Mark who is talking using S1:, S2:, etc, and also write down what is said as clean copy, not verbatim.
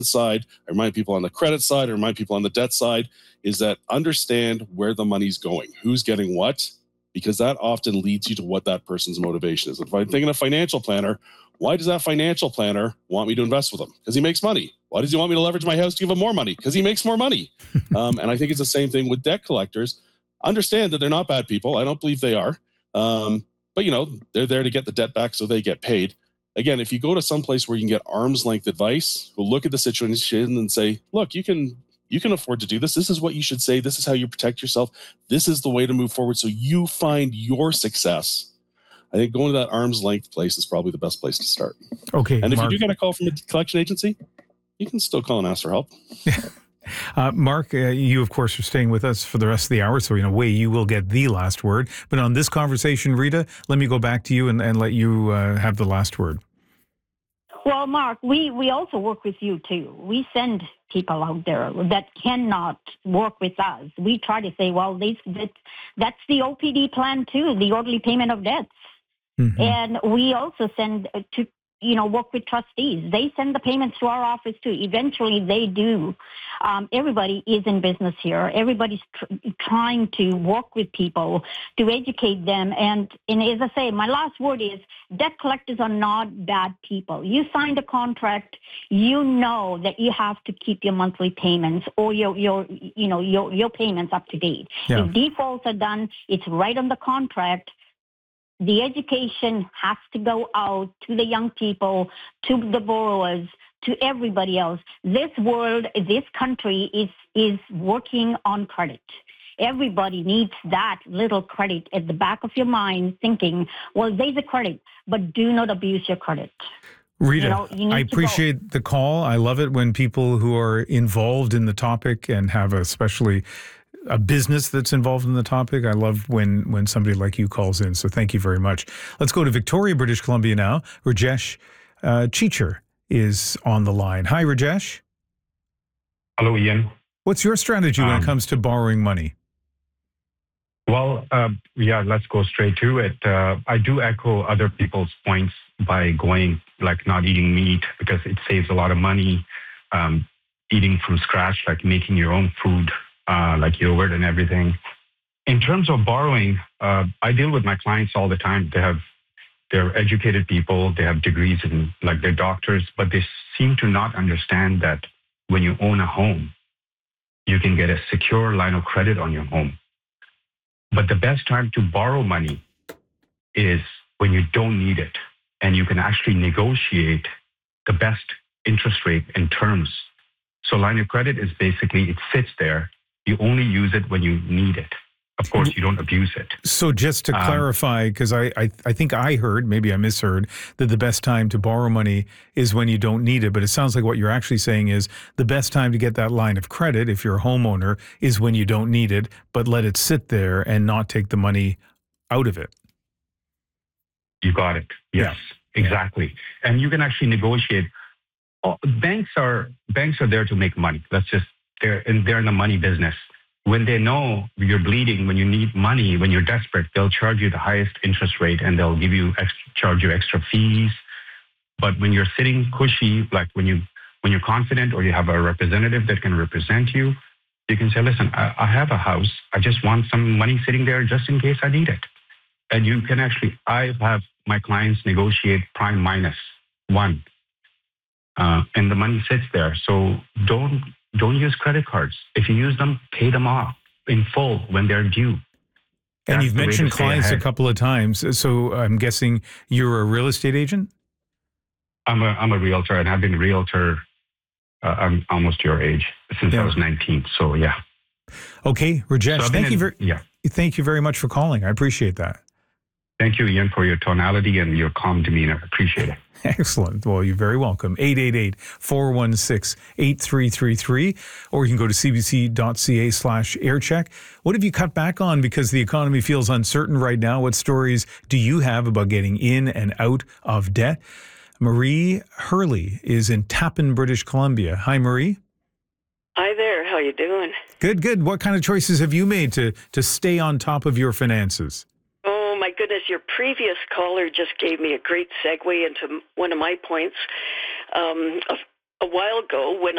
S1: side, I remind people on the credit side, I remind people on the debt side, is that understand where the money's going, who's getting what, because that often leads you to what that person's motivation is. If I'm thinking a financial planner, why does that financial planner want me to invest with him? Because he makes money. Why does he want me to leverage my house to give him more money? Because he makes more money. And I think it's the same thing with debt collectors. Understand that they're not bad people. I don't believe they are. But, they're there to get the debt back so they get paid. Again, if you go to some place where you can get arm's length advice, we'll look at the situation and say, look, you can afford to do this. This is what you should say. This is how you protect yourself. This is the way to move forward so you find your success. I think going to that arm's length place is probably the best place to start.
S2: Okay,
S1: and if
S2: Mark,
S1: you do get a call from a collection agency, you can still call and ask for help.
S2: Mark, you, of course, are staying with us for the rest of the hour, so in a way you will get the last word. But on this conversation, Rita, let me go back to you and let you have the last word.
S3: Well, Mark, we also work with you, too. We send people out there that cannot work with us. We try to say, well, that's the OPD plan, too, the orderly payment of debts. Mm-hmm. And we also send to work with trustees. They send the payments to our office too. Eventually they do. Everybody is in business here. Everybody's trying to work with people to educate them. And as I say, my last word is debt collectors are not bad people. You signed a contract. You know that you have to keep your monthly payments or your payments up to date. Yeah. If defaults are done, it's right on the contract. The education has to go out to the young people, to the borrowers, to everybody else. This world, this country is working on credit. Everybody needs that little credit at the back of your mind, thinking, well, there's a credit, but do not abuse your credit.
S2: Rita, I appreciate the call. I love it when people who are involved in the topic and have especially a business that's involved in the topic. I love when somebody like you calls in. So thank you very much. Let's go to Victoria, British Columbia now. Rajesh Cheecher is on the line. Hi, Rajesh.
S4: Hello, Ian.
S2: What's your strategy when it comes to borrowing money?
S4: Well, let's go straight to it. I do echo other people's points by going like not eating meat because it saves a lot of money. Eating from scratch, like making your own food, like yogurt and everything. In terms of borrowing, I deal with my clients all the time. They're educated people. They have degrees in, like, they're doctors, but they seem to not understand that when you own a home, you can get a secure line of credit on your home. But the best time to borrow money is when you don't need it, and you can actually negotiate the best interest rate and terms. So line of credit is basically, it sits there. You only use it when you need it. Of course, you don't abuse it.
S2: So just to clarify, because I think I heard, maybe I misheard, that the best time to borrow money is when you don't need it. But it sounds like what you're actually saying is the best time to get that line of credit, if you're a homeowner, is when you don't need it, but let it sit there and not take the money out of it.
S4: You got it. Yes, yeah. Exactly. And you can actually negotiate. Banks are there to make money. They're in the money business. When they know you're bleeding, when you need money, when you're desperate, they'll charge you the highest interest rate and they'll charge you extra fees. But when you're sitting cushy, like when you're confident or you have a representative that can represent you, you can say, listen, I have a house. I just want some money sitting there just in case I need it. And you can actually, I have my clients negotiate prime minus 1. And the money sits there. So don't use credit cards. If you use them, pay them off in full when they're due.
S2: And you've mentioned clients a couple of times. So I'm guessing you're a real estate agent?
S4: I'm a realtor, and I've been a realtor. I'm almost your age since I was 19. So yeah.
S2: Okay, Rajesh, thank you very much for calling. I appreciate that.
S4: Thank you, Ian, for your tonality and your calm demeanor. Appreciate it.
S2: Excellent. Well, you're very welcome. 888-416-8333, or you can go to cbc.ca/aircheck. What have you cut back on because the economy feels uncertain right now? What stories do you have about getting in and out of debt? Marie Hurley is in Tappan, British Columbia. Hi, Marie.
S5: Hi there. How you doing?
S2: Good, good. What kind of choices have you made to stay on top of your finances?
S5: Oh, my goodness. Your previous caller just gave me a great segue into one of my points. A while ago, when